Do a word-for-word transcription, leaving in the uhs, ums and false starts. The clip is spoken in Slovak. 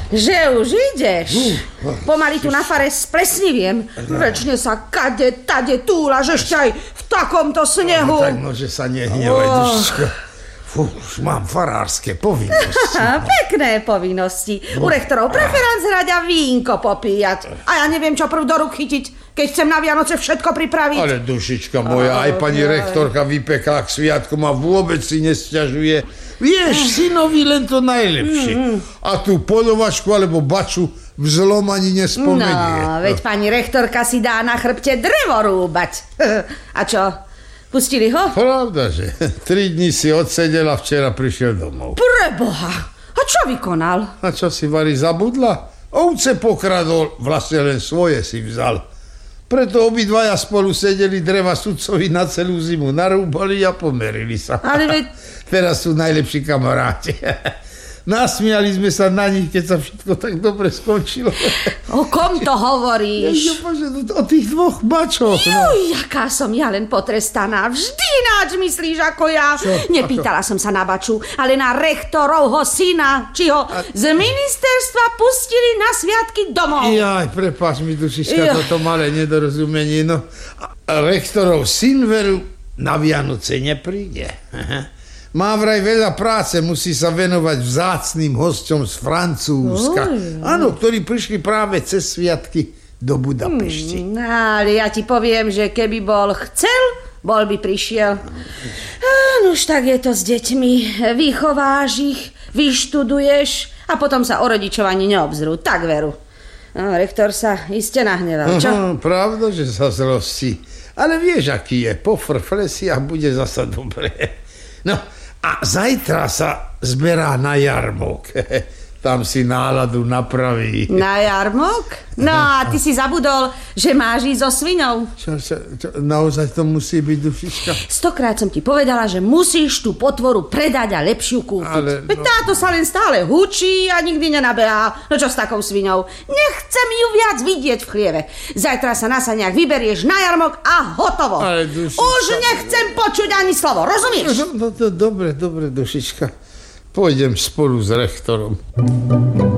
že už ideš. Pomaly tu na fare splesniviem. Večne sa kade, tade túlaš ešte aj v takomto snehu. No, tak no, že sa nehnevaj, oh. dušička. Fú, už mám farárske povinnosti. Pekné povinnosti. U rektorov preferanc hrať a vínko popíjať. A ja neviem, čo prv do rúk chytiť, keď chcem na Vianoce všetko pripraviť. Ale dušička moja, aj pani rektorka vypeká k sviatkom a vôbec si nesťažuje. Vieš, synovi len to najlepšie. A tú poľovačku alebo baču v zlom ani nespomenie. No, veď pani rektorka si dá na chrbte drevo rúbať. A čo? Pustili ho? Pravda, že tri dni si odsedel a včera prišiel domov. Preboha! A čo vykonal? A čo si vari zabudla? Ovce pokradol, vlastne len svoje si vzal. Preto obidvaja spolu sedeli, dreva sudcovi na celú zimu narúbali a pomerili sa. Ale veď... Teraz sú najlepší kamaráti. Nasmiali sme sa na nich, keď sa všetko tak dobre skončilo. O kom to hovoríš? Ja, o tých dvoch bačoch. Juj, no. Jaká som ja len potrestaná. Vždy ináč myslíš ako ja. Čo? Nepýtala som sa na baču, ale na rektorovho syna, či ho a... z ministerstva pustili na sviatky domov. Jaj, prepáč mi, dušička, toto malé nedorozumenie. No, a rektorov syn veru na Vianoce nepríde. Aha. Má vraj veľa práce, musí sa venovať vzácnym hosťom z Francúzska. Áno, ktorí prišli práve cez sviatky do Budapešti. Hmm, ale ja ti poviem, že keby bol chcel, bol by prišiel. No už tak je to s deťmi. Vychováš ich, vyštuduješ a potom sa o rodičovaní neobzrú. Tak veru. No, rektor sa iste nahneval, čo? Aha, pravda, že sa zlostí. Ale vieš, aký je. Po frflesiach bude zasa dobre. No, a zajtra sa zberá na jarmok. Tam si náladu napraví. Na jarmok? No a ty si zabudol, že máš ísť so sviňou. Čo, čo, čo, naozaj to musí byť, dušička? Stokrát som ti povedala, že musíš tú potvoru predať a lepšiu kúpiť. Ale, no... Táto sa len stále hučí a nikdy nenabehá. No čo s takou sviňou? Nechcem ju viac vidieť v chlieve. Zajtra sa na saniach vyberieš na jarmok a hotovo. Ale, dušička... Už nechcem počuť ani slovo, rozumieš? No, no, no, dobre, dobre, dušička. Pôjdem spolu s rektorom.